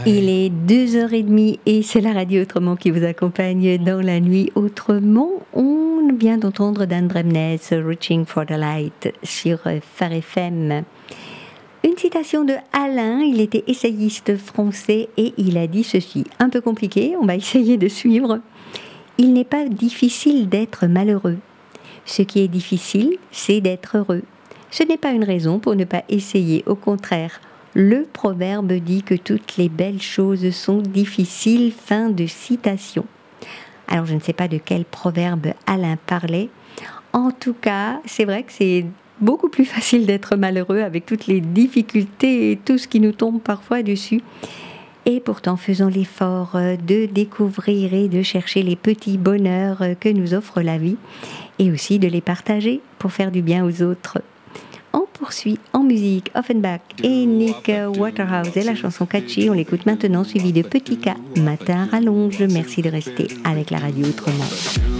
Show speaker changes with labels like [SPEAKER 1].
[SPEAKER 1] Il est 2h30 et c'est la radio Autrement qui vous accompagne dans la nuit autrement. On vient d'entendre Dan Bremnes, Reaching for the Light sur Phare FM. Une citation de Alain, il était essayiste français et il a dit ceci, un peu compliqué, on va essayer de suivre. Il n'est pas difficile d'être malheureux. Ce qui est difficile, c'est d'être heureux. Ce n'est pas une raison pour ne pas essayer, au contraire. Le proverbe dit que toutes les belles choses sont difficiles. Fin de citation. Alors je ne sais pas de quel proverbe Alain parlait. En tout cas, c'est vrai que c'est beaucoup plus facile d'être malheureux avec toutes les difficultés et tout ce qui nous tombe parfois dessus. Et pourtant, faisons l'effort de découvrir et de chercher les petits bonheurs que nous offre la vie et aussi de les partager pour faire du bien aux autres. On poursuit en musique Offenbach et Nick Waterhouse et la chanson Catchy. On l'écoute maintenant, suivi de Petit K, Matin à rallonge. Merci de rester avec la radio Autrement.